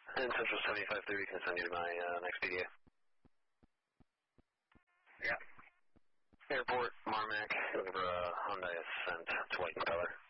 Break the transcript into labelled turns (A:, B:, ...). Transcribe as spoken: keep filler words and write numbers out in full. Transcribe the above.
A: And Central seventy-five thirty can send you to my uh, next P D A.
B: Yeah.
A: Airport, Marmac, looking for a Hyundai Ascent. It's white in color.